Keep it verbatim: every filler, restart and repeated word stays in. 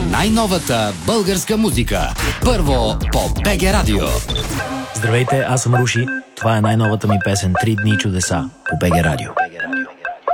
най-новата българска музика. Първо по БГ Радио. Здравейте, аз съм Руши. Това е най-новата ми песен "Три дни чудеса" по БГ Радио.